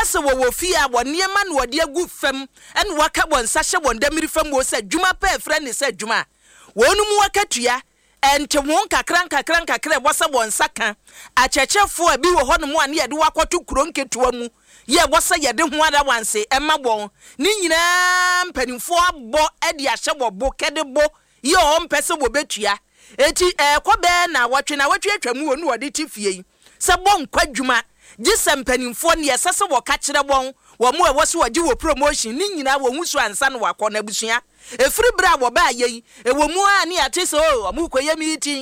kase wo fie a wo niema na wode agu fam ene waka won sahye won damiri fam wo se dwuma pa efre ne se dwuma wonu mu wakatua ente won kakran wasa won saka achechefo abi wo ho no mu ane yede wakoto kuro nketua mu ye wasa yede ho ada wanse ema won ni nyina mpanimfo abo ede ahye wo bo kede bo ye o mpese wo betua eti kobe na watwe atwa mu wonu wode tifie se bon kwadwuma gise mpanimfo ne yesese wo ka kire bon wo mu ewo so wagi wo promotion ni nyina wo husu ansa no wakọ na busua efiri bra wo ba yi ewo mu ani ate so wo mu koye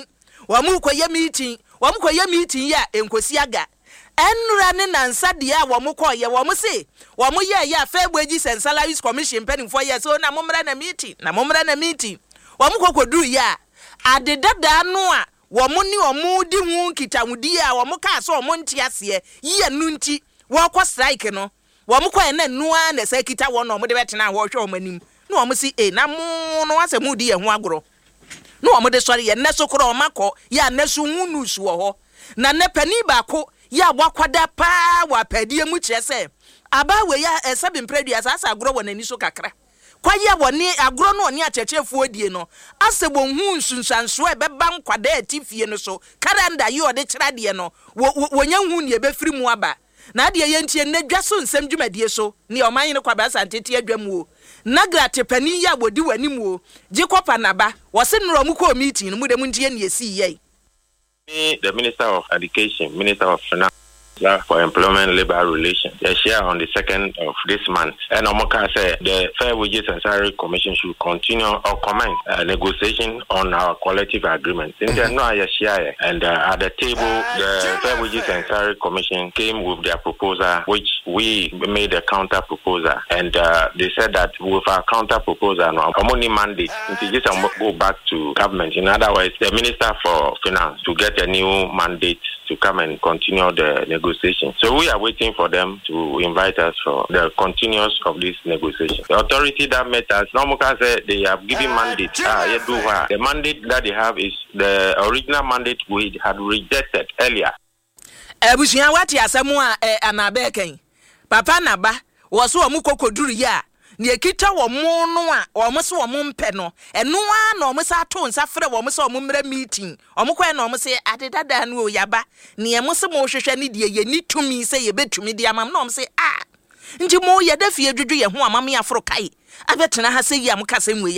meeting ya enkosi aga enura ne nansa de a wo mu koye wo mu se wo mu ye ya fa egbeji salaries commission mpanimfo ye so na momra na meeting wo mu kokoduru ya adedada no a wo mu ni omu di hu kitawudi a wo mu ka so omu ntiase ye nu nti wo kọ strike no wo mu koye na nua na se kita wo no mu de betena wo hwe omanim no wo mu si na mu no ase mu di ye hu agoro no wo mu de sori ye ne so kro o makọ ya ne so hu nusu wo ho na ne pani ba ko ya wakwada pa wa padie mu kire se aba we ya esabe mpredu asa agoro wo nani so kakra kwaye woni agoro no oni achechefu odie no asebo hu nsunsanso e beba nkwada atifie no so kalenda ye ode kirade no wonya hu ne ebefiri mu aba na ade ye ntie ne dwaso nsem dwumadie so ne oman ne kwaba santete adwam o nagrate pani ya bodi wanim o gikopa naba wo se nro mu ko meeting mu de mu ntie ne esi ye the Minister of Education, Minister of Finance for Employment Labor Relations. They share on the 2nd of this month. And Omoka said the Fair Wages and Salary Commission should continue or commence negotiation on our collective agreement. And at the table, the Fair Wages and Salary Commission came with their proposal, which we made a counter proposal. And they said that with our counter proposal, only mandate, just go back to government. In other words, the Minister for Finance to get a new mandate to come and continue the negotiation. So we are waiting for them to invite us for the continuance of this negotiation. The authority that met us, Nomuka said they have given mandate. The mandate that they have is the original mandate we had rejected earlier. Ebushia wati asemu anabeken. Papa naba wasu omu kokoduru ya. Ni ekita wo mu no a wo so wo mpe no eno a na wo sa to nsa frɛ wo so wo mra meeting wo kɔ na wo se adedada no yaba ne emo se mo hwehwɛ ne de ye ni tumi se ye betumi de amam na wo se nti mo ye da fie dwudwu ye ho amam ya foro kai abetena ha se yi am kasa mu